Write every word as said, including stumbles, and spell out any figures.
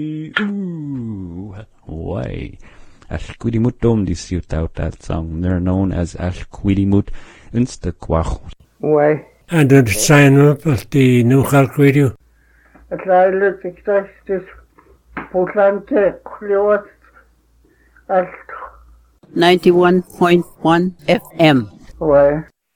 Ooh, why? Ashquidimut dom this you out that song. They're known as Ashquidimut Instaquach. Why? And the sign up of the new Halk Radio. At Lila Texas Putlante Cleos at ninety-one point one F M. Why?